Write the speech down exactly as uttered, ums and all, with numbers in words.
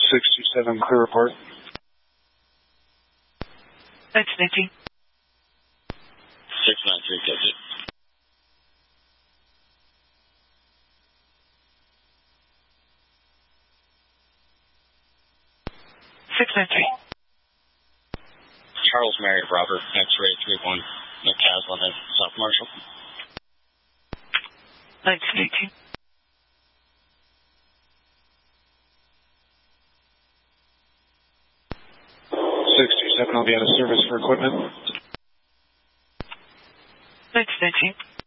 six two seven, clear report. nineteen eighteen. six nine three, catch it. six nine three. Charles Mary Robert, X-ray three one, McCaslin at South Marshall. nineteen eighteen. six two seven, I'll be out of service for equipment. nineteen eighteen.